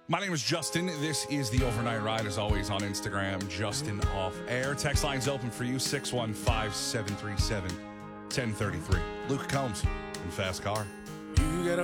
My name is Justin. This is the Overnight Ride, as always, on Instagram, Justin Off Air. Text line's open for you, 615-737-1033. Luke Combs in Fast Car. You got